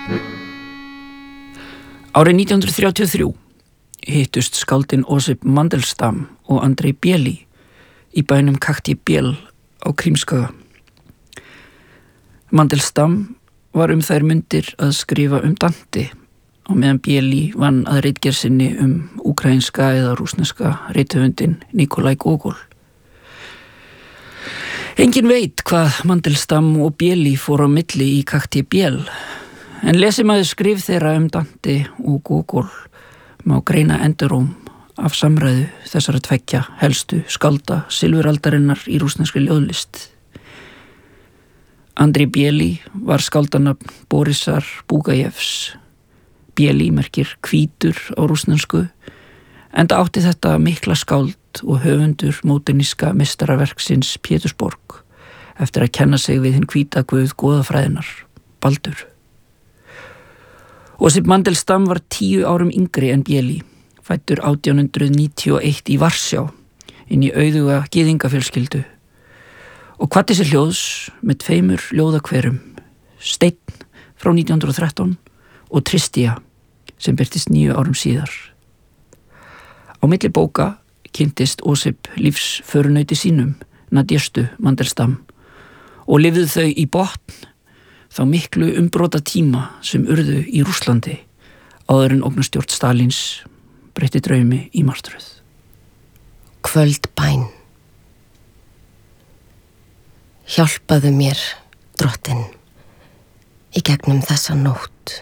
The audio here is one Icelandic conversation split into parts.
Árið 1933 hittust skáldin Osip Mandelstam og Andrei Bielik í bænum Kakti-Biel á Krímskaga. Mandelstam var þær mundir að skrifa Dante og meðan Bielik vann að ritgerð sinni úkraínska eða rússneska rithöfundinn Nikolai Gogol. Engin veit hvað Mandelstam og Bielik fóru á milli í Kakti-Biel, en lesi maður skrif þeirra Dante og Gogol má greina enduróm af samræðu þessara tveggja helstu skálda silfuraldarinnar í rússneskri ljóðlist. Andrei Bielik var skáldanafn Borisar Bugajevs. Bielik merkir hvítur á rússnesku, enda átti þetta mikla skáld og höfundur móderníska meistaraverksins Pétursborg eftir að kenna sig við hinn hvíta guð goðafræðinnar, Baldur. Osip Mandelstam var 10 árum yngri en Bielik, fæddur 1891 í Varsjá, inn í auðuga gyðingafjölskyldu og kvaddi sér hljóðs með 2 ljóðakverum, Steinn frá 1913 og Tristia sem birtist 9 árum síðar. Á milli bóka kynntist Osip lífsförunauti sínum, Nadjestu Mandelstam, og lifðu þau í botn þá miklu umbrota tíma sem urðu í Rússlandi áður en ógnarstjórn Stalíns breytti draumi í martröð. Kvöldbæn. Hjálpaðu mér, drottinn, í gegnum þessa nótt.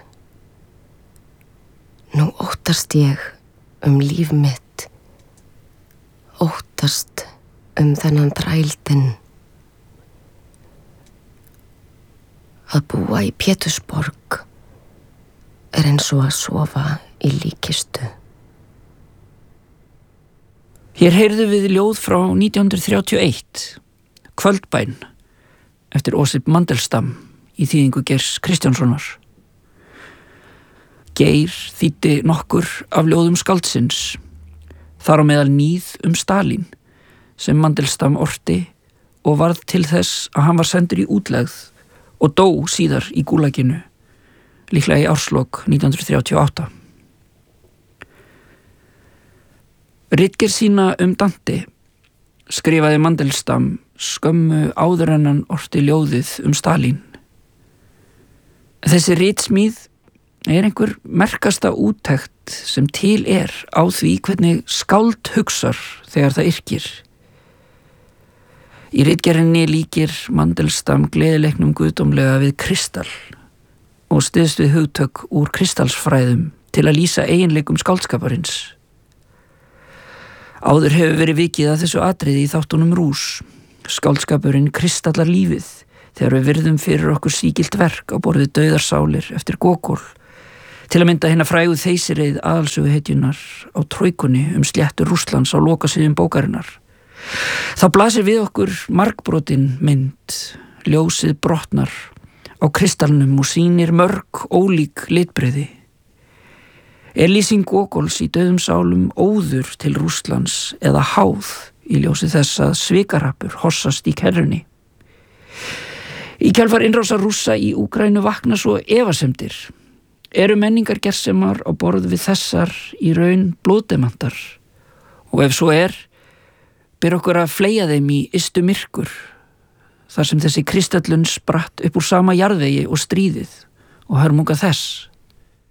Nú óttast ég líf mitt, óttast þennan þrældinn. Að búa í Pétursborg eins og að sofa í líkistu. Hér heyrðu við ljóð frá 1931, Kvöldbæn, eftir Osip Mandelstam í þýðingu Geirs Kristjánssonar. Geir þýddi nokkur af ljóðum skáldsins, þar á meðal níð Stalín, sem Mandelstam orti og varð til þess að hann var sendur í útlegð og dó síðar í Gúlaginu, líklega í árslok 1938. Ritgerð sína Dante skrifaði Mandelstam skömmu áður en hann orti ljóðið Stalín. Þessi ritsmíð einhver merkasta úttekt sem til á því hvernig skáld hugsar þegar það yrkir. Í ritgerðinni líkir Mandelstam gleðileiknum guðdómlega við kristall og styðst við hugtök úr kristallsfræðum til að lýsa eiginleikum skáldskaparins. Áður hefur verið vikið að þessu atriði í þáttunum Rús. Skáldskapurinn kristallar lífið þegar við virðum fyrir okkur sígilt verk á borðið dauðarsálir eftir Gogol, til að mynda hinna frægu þeysireið aðalsöguhetjunnar á Trójkunni sléttur Rússlands á lokasviðum bókarinnar. Þá blasir við okkur margbrotin mynd, ljósið brotnar á kristallnum og sýnir mörg ólík litbrigði. Lýsing Gogols í dauðum sálum óður til Rússlands eða háð í ljósi þess að svikarappur hossast í kerrunni. Í kjölfar innrásar Rússa í Úkraínu vakna svo efasemdir. Eru menningargersemar á borð við þessar í raun blóðdemantar? Og ef svo ber okkur að fleygja þeim í ystu myrkur, þar sem þessi kristallun spratt upp úr sama jarðvegi og stríðið og hörmunga þess.